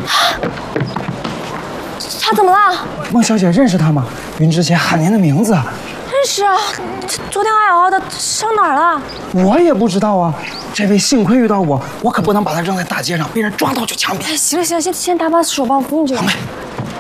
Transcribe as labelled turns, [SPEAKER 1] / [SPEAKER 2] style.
[SPEAKER 1] 他怎么了？
[SPEAKER 2] 孟小姐认识他吗？云之前喊您的名字。
[SPEAKER 1] 认识啊，昨天还好好的，上哪儿了？
[SPEAKER 2] 我也不知道啊。这位幸亏遇到我，我可不能把他扔在大街上，被人抓到就枪毙。
[SPEAKER 1] 哎，行了行了，先搭把手吧，我扶你这个。